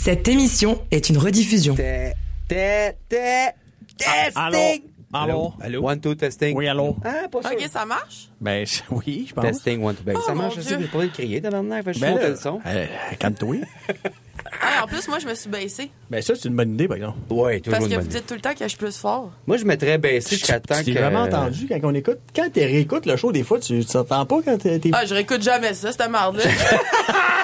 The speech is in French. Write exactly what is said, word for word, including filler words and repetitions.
Cette émission est une rediffusion. Té, té, té, testing. Allô? Allô? One, two, testing. Oui, allô? Ah, pas sûr. OK, ça marche? Ben, je- oui, je pense. Testing, one, two, ben, Oh, ça mon marche, je sais, Dieu. mais pas le crier, tabarnak. Fait que je Ben monte là, le son. euh, calme-toi. Ah, en plus, moi, je me suis baissée. Ben, ça, c'est une bonne idée, par exemple. Ouais, toujours Parce une que bonne vous idée. dites tout le temps que je suis plus fort. Moi, je mettrais baissé jusqu'à temps que... Tu t'es vraiment entendu quand on écoute. Quand tu réécoutes le show, des fois, tu tu t'entends pas quand t'es. t'es- Ah, je réécoute jamais ça, cette merde-là.